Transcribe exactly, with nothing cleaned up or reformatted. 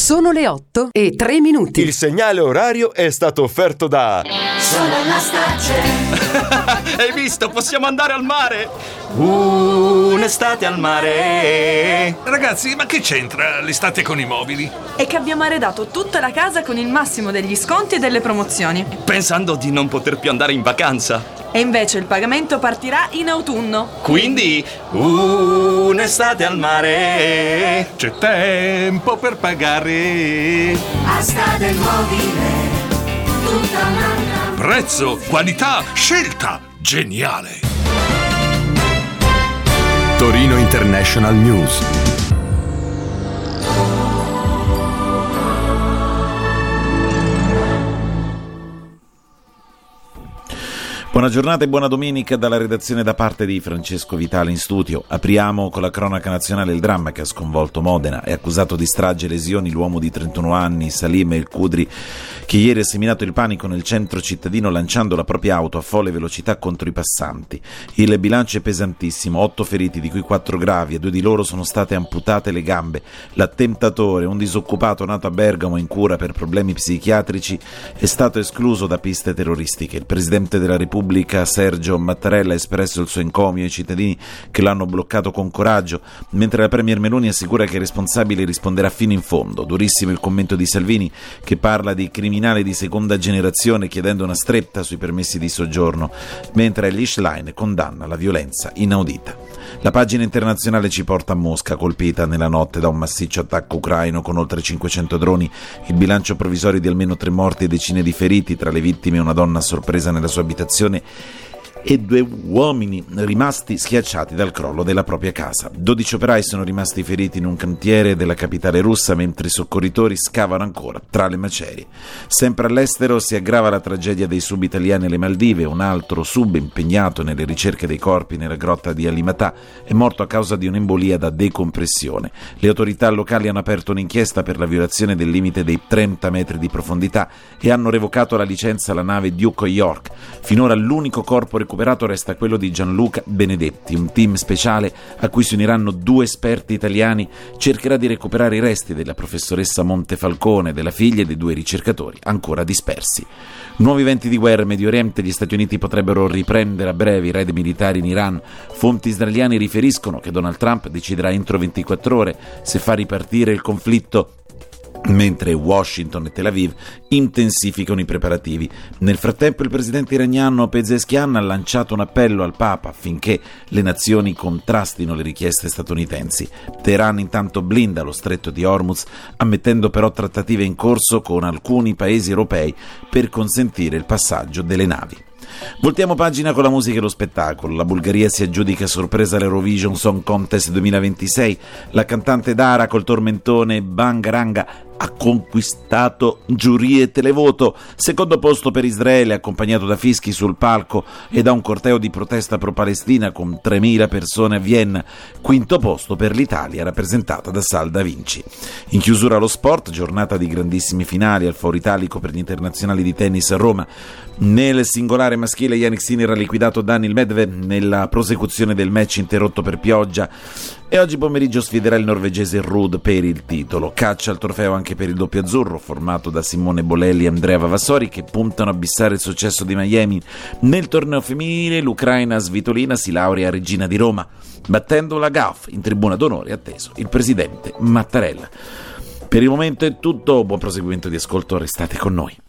Sono le otto e tre minuti. Il segnale orario è stato offerto da Solo la Starcel. Hai visto? Possiamo andare al mare. Uh, un'estate al mare. Ragazzi, ma che c'entra l'estate con i mobili? È che abbiamo arredato tutta la casa con il massimo degli sconti e delle promozioni, Pensando di non poter più andare in vacanza. e invece il pagamento partirà in autunno. Quindi, uh, un'estate al mare. C'è tempo per pagare. Asta del mobile, tutta un'altra. Prezzo, qualità, scelta. Geniale. Torino International News. Buona giornata e buona domenica dalla redazione da parte di Francesco Vitale in studio. Apriamo con la cronaca nazionale il dramma che ha sconvolto Modena. È accusato di strage e lesioni l'uomo di trentuno anni, Salim El Kudri, che ieri ha seminato il panico nel centro cittadino lanciando la propria auto a folle velocità contro i passanti. Il bilancio è pesantissimo, otto feriti di cui quattro gravi, e due di loro sono state amputate le gambe. L'attentatore, un disoccupato nato a Bergamo in cura per problemi psichiatrici, è stato escluso da piste terroristiche. Il presidente della Repubblica Sergio Mattarella ha espresso il suo encomio ai cittadini che l'hanno bloccato con coraggio, mentre la premier Meloni assicura che il responsabile risponderà fino in fondo. Durissimo il commento di Salvini, che parla di criminali di seconda generazione chiedendo una stretta sui permessi di soggiorno, mentre Elly Schlein condanna la violenza inaudita. La pagina internazionale ci porta a Mosca, colpita nella notte da un massiccio attacco ucraino con oltre cinquecento droni. Il bilancio provvisorio di almeno tre morti e decine di feriti, tra le vittime una donna sorpresa nella sua abitazione e due uomini rimasti schiacciati dal crollo della propria casa. dodici operai sono rimasti feriti in un cantiere della capitale russa, mentre i soccorritori scavano ancora tra le macerie. Sempre all'estero si aggrava la tragedia dei sub italiani alle Maldive. Un altro sub impegnato nelle ricerche dei corpi nella grotta di Alimatà è morto a causa di un'embolia da decompressione. Le autorità locali hanno aperto un'inchiesta per la violazione del limite dei trenta metri di profondità e hanno revocato la licenza alla nave Duke York. Finora l'unico corpo recuperato resta quello di Gianluca Benedetti. Un team speciale a cui si uniranno due esperti italiani cercherà di recuperare i resti della professoressa Montefalcone, della figlia e dei due ricercatori ancora dispersi. Nuovi venti di guerra in Medio Oriente. Gli Stati Uniti potrebbero riprendere a breve i raid militari in Iran. Fonti israeliane riferiscono che Donald Trump deciderà entro ventiquattro ore se fa ripartire il conflitto, mentre Washington e Tel Aviv intensificano i preparativi. Nel frattempo il presidente iraniano Pezeshkian ha lanciato un appello al Papa affinché le nazioni contrastino le richieste statunitensi. Teheran intanto blinda lo stretto di Hormuz, ammettendo però trattative in corso con alcuni paesi europei per consentire il passaggio delle navi. Voltiamo pagina con la musica e lo spettacolo. La Bulgaria si aggiudica a sorpresa l'Eurovision Song Contest duemilaventisei. La cantante Dara col tormentone Bangaranga ha conquistato giuria e televoto. Secondo posto per Israele, accompagnato da fischi sul palco e da un corteo di protesta pro-Palestina con tremila persone a Vienna. Quinto posto per l'Italia, rappresentata da Salda Vinci. In chiusura allo sport, giornata di grandissimi finali al Foro Italico per gli internazionali di tennis a Roma. Nel singolare maschile Jannik Sinner ha liquidato Daniil Medvedev nella prosecuzione del match interrotto per pioggia, e oggi pomeriggio sfiderà il norvegese Ruud per il titolo. Caccia al trofeo anche per il doppio azzurro, formato da Simone Bolelli e Andrea Vavassori, che puntano a bissare il successo di Miami. Nel torneo femminile l'Ucraina Svitolina si laurea regina di Roma, battendo la Gauff. In tribuna d'onore atteso il presidente Mattarella. Per il momento è tutto, buon proseguimento di ascolto, restate con noi.